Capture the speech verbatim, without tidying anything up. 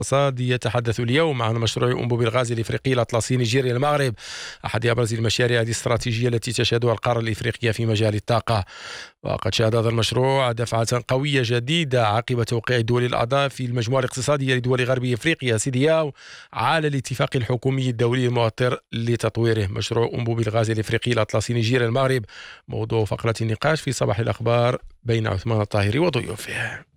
الاقتصاد يتحدث اليوم عن مشروع أنبوب الغاز الإفريقي الأطلسي نيجيريا المغرب، أحد أبرز المشاريع الاستراتيجية التي تشهدها القارة الإفريقية في مجال الطاقة. وقد شهد هذا المشروع دفعة قوية جديدة عقب توقيع الدول الأعضاء في المجموعة الاقتصادية لدول غرب إفريقيا سيدياو على الاتفاق الحكومي الدولي المؤطر لتطويره. مشروع أنبوب الغاز الإفريقي الأطلسي نيجيريا المغرب موضوع فقرة النقاش في صباح الأخبار بين عثمان الطاهري وضيوفه.